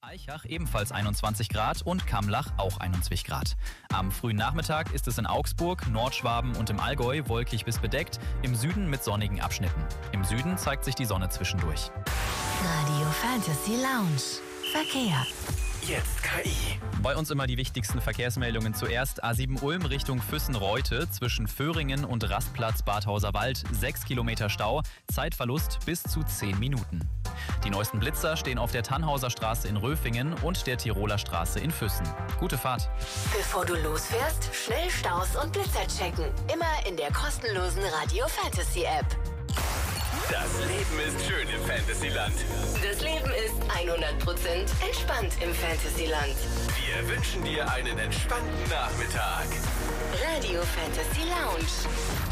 Aichach ebenfalls 21 Grad und Kamlach auch 21 Grad. Am frühen Nachmittag ist es in Augsburg, Nordschwaben und im Allgäu wolkig bis bedeckt, im Süden mit sonnigen Abschnitten. Im Süden zeigt sich die Sonne zwischendurch. Radio Fantasy Lounge. Verkehr. Jetzt KI. Bei uns immer die wichtigsten Verkehrsmeldungen zuerst. A7 Ulm Richtung Füssen-Reute zwischen Föhringen und Rastplatz Badhauser Wald 6 Kilometer Stau, Zeitverlust bis zu 10 Minuten. Die neuesten Blitzer stehen auf der Tannhauser Straße in Röfingen und der Tiroler Straße in Füssen. Gute Fahrt. Bevor du losfährst, schnell Staus und Blitzer checken. Immer in der kostenlosen Radio Fantasy App. Das Leben ist schön im Fantasyland. Das Leben ist 100% entspannt im Fantasyland. Wir wünschen dir einen entspannten Nachmittag. Radio Fantasy Lounge.